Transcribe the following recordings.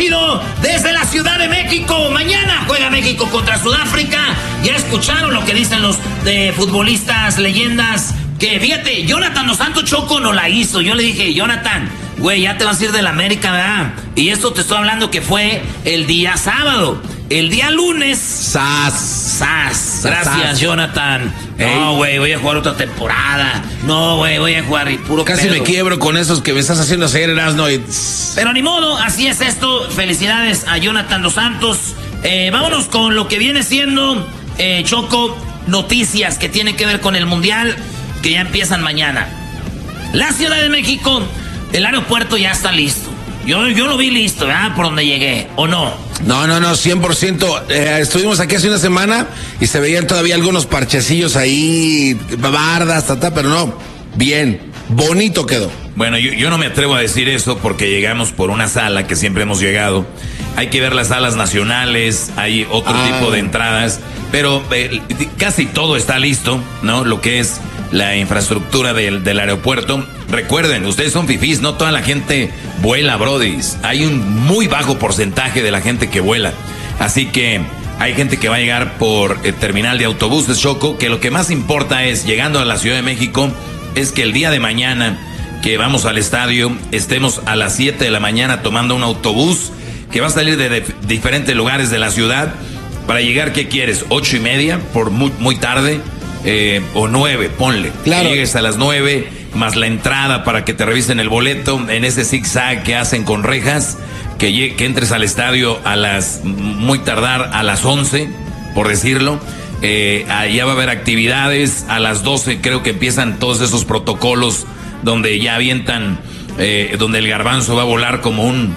rápido desde la Ciudad de México. Mañana juega México contra Sudáfrica. Ya escucharon lo que dicen los futbolistas, leyendas. Que fíjate, Jonathan Dos Santos, Choco no la hizo. Yo le dije, Jonathan, güey, ya te vas a ir de la América, ¿verdad? Y esto te estoy hablando que fue el día sábado. El día lunes... ¡Sas! Gracias, Jonathan. No, güey, voy a jugar otra temporada. No, güey, voy a jugar puro Casi pedo. me quiebro con esos que me estás haciendo hacer, Erasno. Pero ni modo, así es esto. Felicidades a Jonathan Dos Santos. Vámonos con lo que viene siendo, Choco, noticias que tienen que ver con el Mundial, que ya empiezan mañana. La Ciudad de México, el aeropuerto ya está listo. Yo lo vi listo, ¿verdad? Por donde llegué, ¿o no? No, 100%. Estuvimos aquí hace una semana y se veían todavía algunos parchecillos ahí, bardas, pero no, bien, bonito quedó. Bueno, yo no me atrevo a decir eso porque llegamos por una sala que siempre hemos llegado. Hay que ver las salas nacionales, hay otro tipo de entradas, pero casi todo está listo, ¿no? Lo que es la infraestructura del aeropuerto. Recuerden, ustedes son fifís, no toda la gente vuela, brodis. Hay un muy bajo porcentaje de la gente que vuela. Así que hay gente que va a llegar por terminal de autobuses, Choco, que lo que más importa es, llegando a la Ciudad de México, es que el día de mañana que vamos al estadio, estemos a las 7 de la mañana tomando un autobús que va a salir de diferentes lugares de la ciudad para llegar, ¿qué quieres? 8:30, por muy tarde, o 9, ponle. Claro. Que llegues a las 9, más la entrada para que te revisen el boleto en ese zigzag que hacen con rejas, que entres al estadio muy tardar a las 11, por decirlo. Allá va a haber actividades, a las 12 creo que empiezan todos esos protocolos donde ya avientan, donde el garbanzo va a volar como un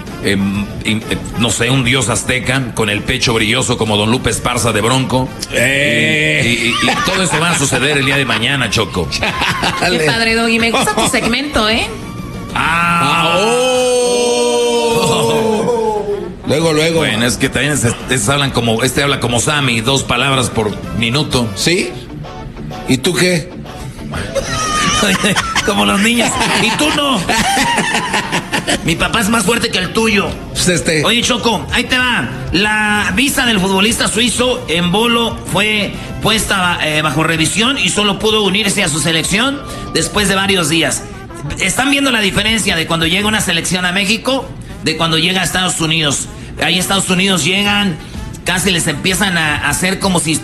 dios azteca, con el pecho brilloso como Don Lupe Esparza de Bronco. Y todo eso va a suceder el día de mañana, Choco. Qué padre, Doggy. Me gusta tu segmento, ¿eh? Luego. Bueno, es que también hablan como, habla como Sammy, 2 palabras por minuto. ¿Sí? ¿Y tú qué? Como los niños. Y tú no. Mi papá es más fuerte que el tuyo. Oye, Choco, ahí te va. La visa del futbolista suizo en Bolo fue puesta bajo revisión y solo pudo unirse a su selección después de varios días. ¿Están viendo la diferencia de cuando llega una selección a México de cuando llega a Estados Unidos? Ahí en Estados Unidos llegan, casi les empiezan a hacer como si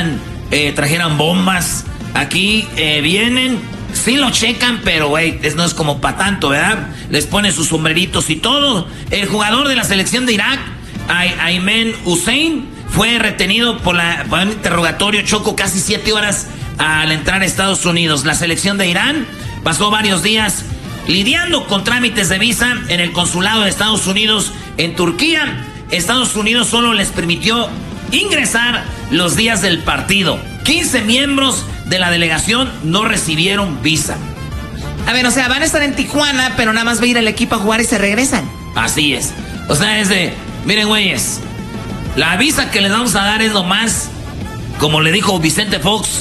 trajeran bombas. Aquí vienen, sí lo checan, pero güey, no es como para tanto, ¿verdad? Les ponen sus sombreritos y todo. El jugador de la selección de Irak, Ayman Hussein, fue retenido por un interrogatorio, Choco, casi 7 horas al entrar a Estados Unidos. La selección de Irán pasó varios días lidiando con trámites de visa en el consulado de Estados Unidos en Turquía. Estados Unidos solo les permitió ingresar los días del partido. 15 miembros de la delegación no recibieron visa. A ver, o sea, van a estar en Tijuana, pero nada más va a ir el equipo a jugar y se regresan. Así es. O sea, miren, güeyes, la visa que les vamos a dar es nomás, como le dijo Vicente Fox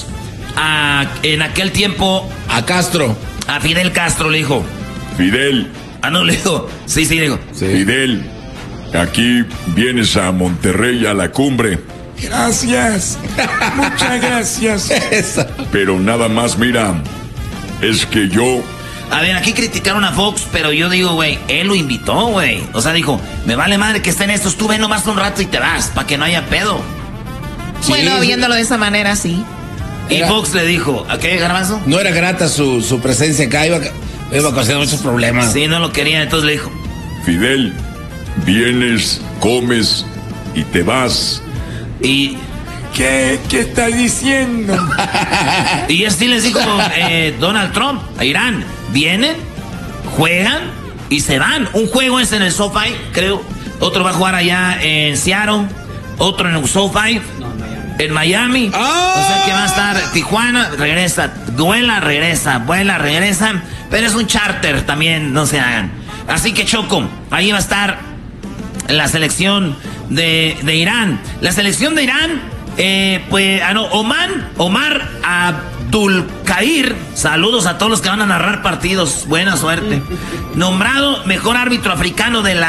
en aquel tiempo a Castro. A Fidel Castro le dijo. Fidel. No le dijo. Sí, le dijo. Sí. Fidel, aquí vienes a Monterrey a la cumbre. Gracias. Muchas gracias. Pero nada más, mira, es que yo... A ver, aquí criticaron a Fox, pero yo digo, güey, él lo invitó, güey. O sea, dijo, me vale madre que estén estos, tú ven nomás un rato y te vas, para que no haya pedo. Bueno, viéndolo de esa manera, sí. Y Fox le dijo, ¿a qué, Garbanzo? No era grata su presencia acá, iba a causar muchos problemas. Sí, no lo querían, entonces le dijo. Fidel, vienes, comes y te vas. Y... ¿Qué estás diciendo? Y así les dijo Donald Trump a Irán. Vienen, juegan y se van. Un juego es en el SoFi, creo. Otro va a jugar allá en Seattle. Otro en el SoFi. En Miami. O sea que va a estar Tijuana, regresa, vuela, regresa. Pero es un charter también, no se hagan. Así que Choco, ahí va a estar la selección de Irán. La selección de Irán, Omar Abdulkair, saludos a todos los que van a narrar partidos, buena suerte. Nombrado mejor árbitro africano de la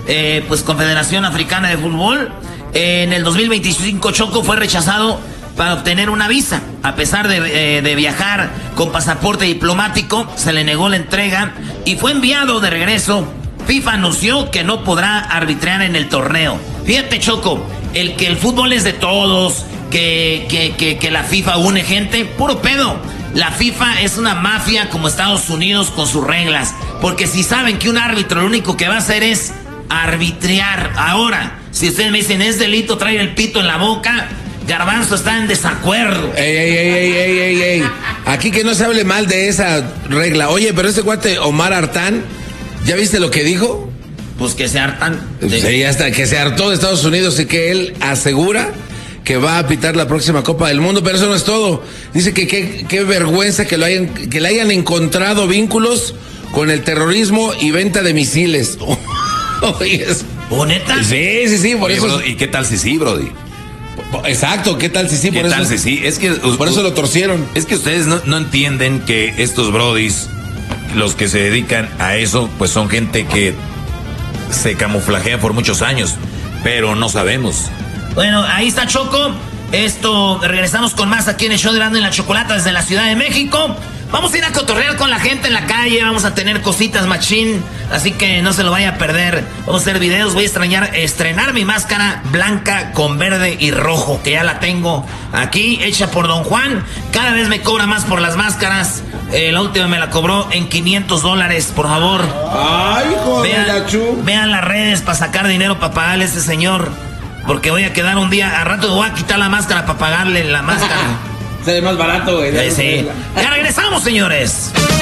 pues Confederación Africana de Fútbol. En el 2025 Choco fue rechazado para obtener una visa. A pesar de viajar con pasaporte diplomático, se le negó la entrega y fue enviado de regreso. FIFA anunció que no podrá arbitrar en el torneo. Fíjate, Choco, que el fútbol es de todos, que la FIFA une gente, puro pedo. La FIFA es una mafia como Estados Unidos con sus reglas. Porque si saben que un árbitro lo único que va a hacer es arbitrar. Ahora, si ustedes me dicen es delito traer el pito en la boca, Garbanzo está en desacuerdo. Ey. Aquí que no se hable mal de esa regla. Oye, pero ese cuate Omar Hartán, ¿ya viste lo que dijo? Pues que se hartan. Sí, hasta que se hartó de Estados Unidos y que él asegura que va a pitar la próxima Copa del Mundo, pero eso no es todo. Dice que qué vergüenza que le hayan encontrado vínculos con el terrorismo y venta de misiles. Oye, ¿O neta? Sí, por eso. Bro, ¿y qué tal si sí, Brody? Exacto, ¿qué tal si sí? ¿Qué tal si sí? Es que por eso lo torcieron. Es que ustedes no entienden que estos brodis, los que se dedican a eso, pues son gente que se camuflajea por muchos años, pero no sabemos. Bueno, ahí está Choco. Regresamos con más aquí en el show de Erasmo y la Chocolata desde la Ciudad de México. Vamos a ir a cotorrear con la gente en la calle, vamos a tener cositas machín, así que no se lo vaya a perder. Vamos a hacer videos, voy a estrenar mi máscara blanca con verde y rojo, que ya la tengo aquí, hecha por Don Juan. Cada vez me cobra más por las máscaras. La última me la cobró en $500, por favor. Ay, joder, vean las redes para sacar dinero para pagarle a ese señor, porque voy a quedar un día, a rato voy a quitar la máscara para pagarle la máscara. Sale más barato, güey. Sí. Ya regresamos, señores.